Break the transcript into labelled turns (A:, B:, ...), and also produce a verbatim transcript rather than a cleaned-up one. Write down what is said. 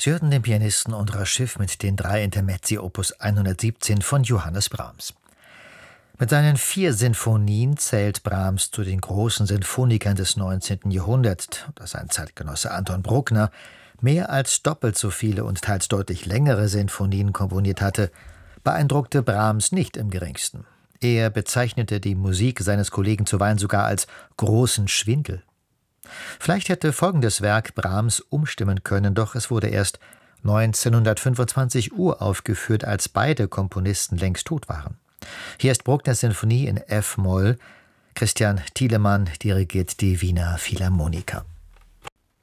A: Sie hörten den Pianisten Ondra Schiff mit den drei Intermezzi Opus hundertsiebzehn von Johannes Brahms. Mit seinen vier Sinfonien zählt Brahms zu den großen Sinfonikern des neunzehnten Jahrhunderts, das sein Zeitgenosse Anton Bruckner mehr als doppelt so viele und teils deutlich längere Sinfonien komponiert hatte, beeindruckte Brahms nicht im geringsten. Er bezeichnete die Musik seines Kollegen zuweilen sogar als großen Schwindel. Vielleicht hätte folgendes Werk Brahms umstimmen können, doch es wurde erst neunzehnhundertfünfundzwanzig uraufgeführt, als beide Komponisten längst tot waren. Hier ist Bruckners Sinfonie in F-Moll. Christian Thielemann dirigiert die Wiener Philharmoniker.